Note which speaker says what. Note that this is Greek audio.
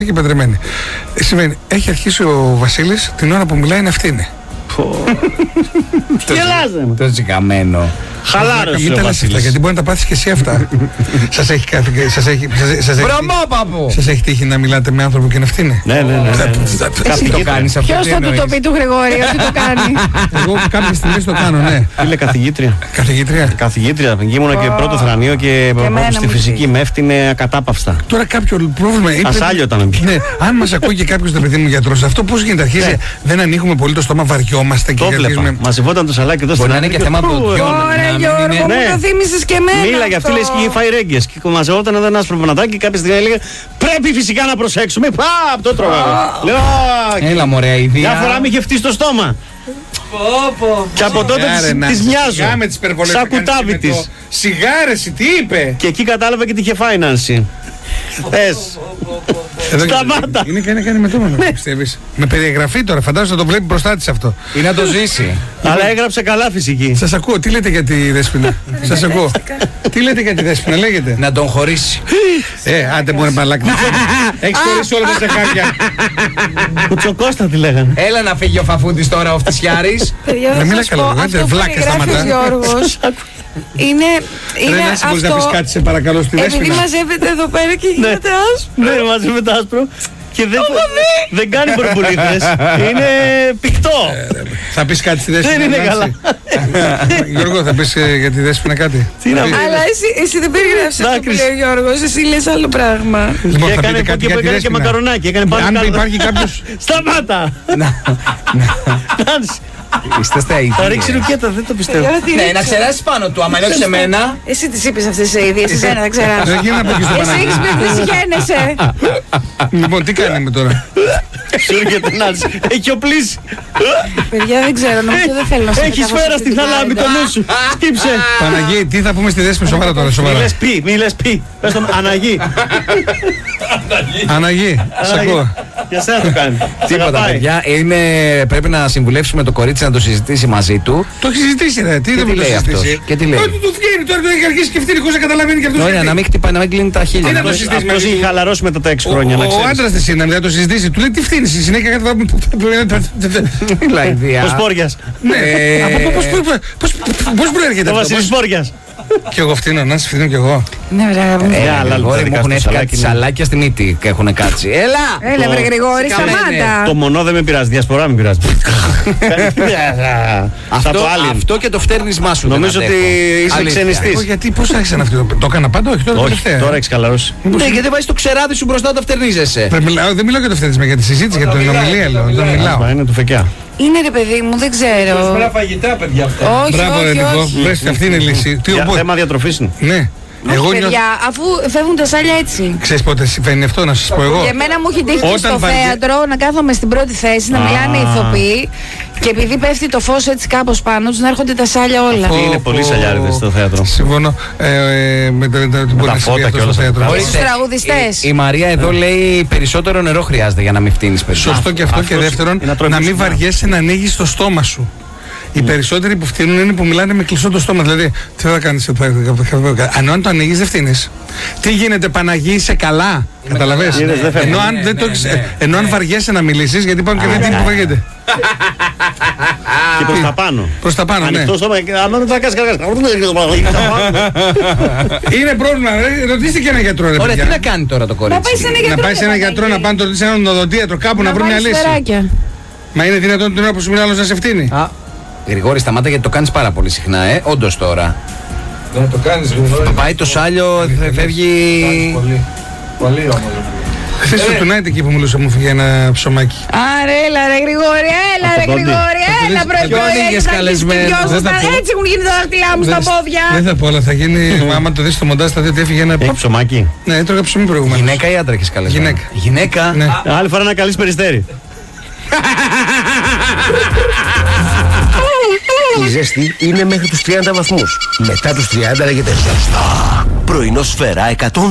Speaker 1: και παντρεμένη. Σημαίνει, έχει αρχίσει ο Βασίλης την ώρα που μιλάει να ευθύνει.
Speaker 2: Τι γελάζε.
Speaker 3: Το τσικαμένο.
Speaker 2: Χαλάρωσε ο Βασίλης.
Speaker 1: Γιατί μπορεί να τα πάθεις και εσύ αυτά. Σας έχει
Speaker 3: Βρωμόπαπου.
Speaker 1: Σας έχει τύχει να μιλάτε με άνθρωπο και να ευθύνει?
Speaker 2: Ναι.
Speaker 3: Εσύ το κάνεις αυτό?
Speaker 4: Ποιος θα του το πει του Γρηγόρη ότι το κάνει?
Speaker 1: Εγώ κάποια στιγμή το κάνω, ναι.
Speaker 2: Φίλε, καθηγήτρια.
Speaker 1: Καθηγήτρια.
Speaker 2: Ήμουνα και πρώτο θρανείο και στη φυσική με έφτιανε ακατάπαυστα.
Speaker 1: Τώρα κάποιο πρόβλημα.
Speaker 2: Ασάλιο ήταν.
Speaker 1: Ναι, αν μας ακούει και κάποιος, το παιδί μου, γιατρός, αυτό πώς γίνεται? Αρχίζει, δεν ανοίγουμε πολύ το στόμα, βαριόμαστε και
Speaker 2: αρχίζουμε. Μαζευόταν το σαλάκι εδώ
Speaker 3: στην. Μπορεί να είναι και θέμα ποδιών.
Speaker 4: Ωραία, Γιώργο, μου το θύμισες και εμένα.
Speaker 2: Μίλα για αυτή, λες και είχε φάει ρέγγες. Και μαζευόταν εδώ ένα προπονατάκι και κάποια στιγμή έλεγε πρέπει φυσικά να προσέξουμε. Το τρώγαμε. Λέω.
Speaker 3: Έλα, μωρέ, ιδέα.
Speaker 2: Μια φορά με είχε φτύσει στο στόμα. Και από τότε της μοιάζω. Σαν κουτάβι της.
Speaker 1: Σιγάρες, τι είπε?
Speaker 2: Και εκεί κατάλαβα και τι είχε finance. Θες. Σταμάτα.
Speaker 1: Είναι κάνει μετώμα, πιστεύεις? Με περιγραφή τώρα, φαντάζομαι να το βλέπει μπροστά της αυτό.
Speaker 3: Ή να το ζήσει.
Speaker 2: Αλλά έγραψε καλά φυσική.
Speaker 1: Σας ακούω, τι λέτε για τη Δέσποινα? Σας ακούω. Τι λέτε για τη Δέσποινα, λέγεται?
Speaker 3: Να τον χωρίσει.
Speaker 1: Άντε μου, μαλάκα. Έχεις χωρίσει όλα τα τσεχάρια.
Speaker 2: Κουτσοκώστα τη λέγανε.
Speaker 3: Έλα να φύγει ο Φαφούντης τώρα, ο Φτισιάρης.
Speaker 4: Παιδιά, θα σας πω, αυτό που περιγράφει ο Γιώργος είναι
Speaker 1: αυτό. Μπορείς να πεις κάτι, σε παρακαλώ, στη Δέσποινα?
Speaker 4: Επειδή μαζεύεται εδώ πέρα και γίνεται άσπρο.
Speaker 2: Ναι, μαζεύεται άσπρο. Και δεν κάνει μπουρμπουλίδες. Είναι πικτό.
Speaker 1: Θα πεις κάτι στη Δέσποινα?
Speaker 2: Δεν είναι καλά.
Speaker 1: Γιώργο, θα πεις για τη Δέσποινα κάτι?
Speaker 4: Αλλά εσύ δεν περιγράφεις αυτό που λέει ο Γιώργος. Εσύ λες άλλο πράγμα.
Speaker 1: Λοιπόν, θα πείτε κάτι για τη
Speaker 2: Έκανε και μακαρονάκι.
Speaker 1: Αν υπάρχει κάποιος...
Speaker 2: Σταμάτα.
Speaker 3: Είστε στα ίδια.
Speaker 2: Θα ρίξει ρουκέτα, δεν το πιστεύω.
Speaker 3: Ναι, να ξεράσεις πάνω του. Άμα είναι σε μένα.
Speaker 4: Εσύ τις είπες αυτές τις ίδιες, εσένα θα ξεράσω. Εσύ έχεις πει ότι συγχαίνεσαι.
Speaker 1: Λοιπόν, τι κάνουμε τώρα?
Speaker 2: Σούργεται να έχει οπλίσει.
Speaker 4: Παιδιά, δεν ξέρω, νομίζω δεν θέλω να σε
Speaker 2: έχει σφαίρα στη θαλάμη, το νου σου. Σκύψε.
Speaker 1: Παναγί, τι θα πούμε στη Δέσποινα, σοβαρά τώρα, σοβαρά.
Speaker 2: Μη λες πι. Πες τον Αναγί.
Speaker 1: Αναγί, σ' ακούω.
Speaker 2: Για σένα το κάνει.
Speaker 3: Τίποτα, παιδιά. Πρέπει να συμβουλεύσουμε το κορίτσι να το συζητήσει μαζί του.
Speaker 1: Το έχει συζητήσει, ρε. Τι δεν
Speaker 3: λέει αυτό? Και τι λέει?
Speaker 1: Του βγαίνει τώρα, το έχει αρχίσει και ευθύνη, να καταλαβαίνει και αυτό.
Speaker 3: Ωραία, να μην χτυπάει, να μην κλείνει τα χείλια.
Speaker 2: Αυτός έχει χαλαρώσει μετά τα 6 χρόνια.
Speaker 1: Ο άντρας της είναι, να το συζητήσει. Του λέει τι ευθύνη, στη συνέχεια κάτι θα.
Speaker 2: Ο Σπόριας.
Speaker 1: Ναι, πώς προέρχεται
Speaker 2: αυτό? Ο Βασίλης Σπόριας.
Speaker 1: Και εγώ φτύνω, να σε φτύνω κι εγώ.
Speaker 4: Ναι, βρε,
Speaker 3: μου έχουν έρθει κάτι σαλάκια στη μύτη και έχουν κάτσει.
Speaker 4: Έλα, βρε Γρηγόρη, σταμάτα.
Speaker 2: Το μονό δεν με πειράζει, διασπορά με πειράζει.
Speaker 3: Αυτό και το φτέρνισμά σου.
Speaker 2: Νομίζω ότι είσαι ξενιστής.
Speaker 1: Γιατί πώς άρχισε να αυτό? Το έκανα πάντα, όχι τώρα τελευταία.
Speaker 2: Τώρα έχεις χαλαρώσει.
Speaker 3: Ναι, γιατί βάζεις το ξεράδι σου μπροστά όταν φτερνίζεσαι.
Speaker 1: Δεν μιλάω για το φτέρνισμα, για τη συζήτηση, για την ομιλία λέω.
Speaker 2: Είναι του φεκιά.
Speaker 4: Είναι ρε παιδί μου, δεν ξέρω.
Speaker 2: Σπέρα φαγητά, παιδιά αυτά.
Speaker 4: Όχι,
Speaker 1: μπράβο, ρε Νικό. Βρες, αυτή είναι η λύση.
Speaker 2: Θέμα διατροφής είναι.
Speaker 1: Ναι.
Speaker 4: Εγώ παιδιά, αφού φεύγουν τα σάλια έτσι.
Speaker 1: Ξέρεις πότε συμβαίνει αυτό, να σας πω εγώ?
Speaker 4: Για μένα μου έχει τύχει στο θέατρο να κάθομαι στην πρώτη θέση, να μιλάνε οι ηθοποιοί. Και επειδή πέφτει το φως έτσι κάπως πάνω τους, να έρχονται τα σάλια όλα.
Speaker 2: Αυτοί είναι πολύ σαλιάριδες στο θέατρο.
Speaker 1: Συμφωνώ. Με τα φώτα και όλα στο θέατρο.
Speaker 4: Στους τραγουδιστές.
Speaker 3: Η Μαρία εδώ λέει περισσότερο νερό χρειάζεται για να μην φτύνεις περισσότερο.
Speaker 1: Σωστό και αυτό. Και δεύτερον, να μην βαριέσαι να ανοίγεις το στόμα σου. Οι περισσότεροι που φτύνουν είναι που μιλάνε με κλειστό το στόμα. Δηλαδή, τι θα κάνεις? Αν το ανοίγεις, δεν φτύνεις. Τι γίνεται, Παναγί, είσαι καλά? Καταλαβες? Ενώ αν βαριέσαι να μιλήσεις, γιατί υπάρχουν και δεν είναι που βαριέται.
Speaker 2: Και προς τα πάνω.
Speaker 1: Προς τα πάνω, ναι.
Speaker 2: Ανοιχτό στόμα, αν δεν θα κάνεις
Speaker 1: είναι πρόβλημα, ρωτήστε και ένα γιατρό.
Speaker 3: Ωραία, τι να κάνει τώρα το κορίτσι?
Speaker 1: Να πάει σε ένα γιατρό, να πάνε να ρωτήσει έναν οδοντίατρο κάπου να βρουν μια λύση. Μα είναι δυνατόν την ώρα που σου μιλάει άλλος να σε φτύνει?
Speaker 3: Γρηγόρη, σταμάτα γιατί το κάνεις πάρα πολύ συχνά, όντως τώρα.
Speaker 1: Δεν το κάνεις, Γρηγόρη.
Speaker 3: Πάει το σάλιο, φεύγει.
Speaker 1: Πολύ όμως. Χθες στο Tonight εκεί που μιλούσα μου φύγε ένα ψωμάκι.
Speaker 4: Άρα, έλα ρε Γρηγόρη, έλα πρωί-πρωί, έτσι έχουν γίνει τα δάχτυλά μου στα πόδια.
Speaker 1: Δεν θα πω, αλλά θα γίνει, άμα το δεις στο μοντάζ θα δει ότι έφυγε ένα...
Speaker 2: Έχει ψωμάκι?
Speaker 1: Ναι, έτρωγα ψωμί προηγουμένως.
Speaker 3: Γυναίκα ή άντρα έχεις καλεσμένο? Γυναίκα.
Speaker 2: Άλλη φορά να καλείς Περιστέρι.
Speaker 5: Η ζέστη είναι μέχρι τους 30 βαθμούς. Μετά τους 30 λέγεται ζεστά. Πρωινό Σφαίρα 100.